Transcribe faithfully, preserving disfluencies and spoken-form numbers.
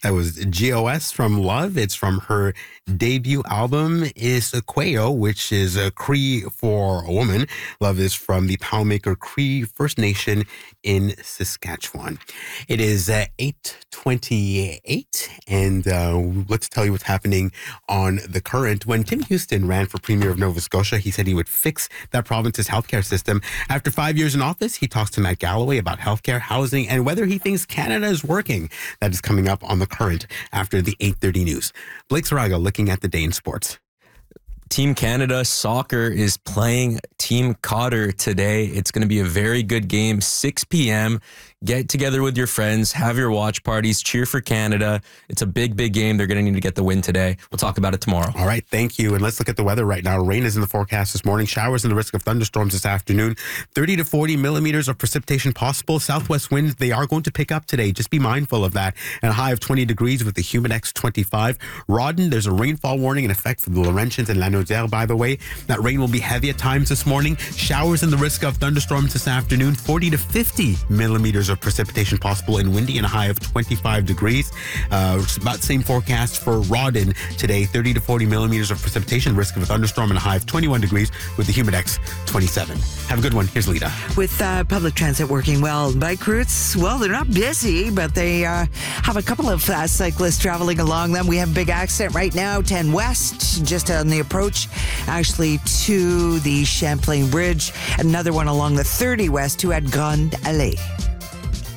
That was G O S from Love. It's from her debut album, Issaquah, which is a Cree for a woman. Love is from the Poundmaker Cree First Nation in Saskatchewan. It is uh, eight twenty-eight, and uh, let's tell you what's happening on The Current. When Tim Houston ran for Premier of Nova Scotia, he said he would fix that province's healthcare system. After five years in office, he talks to Matt Galloway about healthcare, housing, and whether he thinks Canada is working. That is coming up on The Current after the eight thirty news. Blake Saraga looking at the day in sports. Team Canada soccer is playing Team Cotter today. It's going to be a very good game, six p.m. Get together with your friends, have your watch parties, cheer for Canada. It's a big, big game. They're going to need to get the win today. We'll talk about it tomorrow. All right, thank you. And let's look at the weather right now. Rain is in the forecast this morning. Showers and the risk of thunderstorms this afternoon. thirty to forty millimeters of precipitation possible. Southwest winds, they are going to pick up today. Just be mindful of that. And a high of twenty degrees with the Humidex twenty-five. Rawdon, there's a rainfall warning in effect for the Laurentians and Lanaudière, by the way. That rain will be heavy at times this morning. Showers and the risk of thunderstorms this afternoon. forty to fifty millimeters of precipitation possible in windy and a high of twenty-five degrees. Uh, it's about the same forecast for Rawdon today. thirty to forty millimeters of precipitation, risk of a thunderstorm and a high of twenty-one degrees with the Humidex twenty-seven. Have a good one. Here's Lita. With uh, public transit working well, bike routes, well, they're not busy, but they uh, have a couple of uh, cyclists traveling along them. We have a big accident right now, ten West, just on the approach, actually to the Champlain Bridge. Another one along the thirty West to at Grande Allée.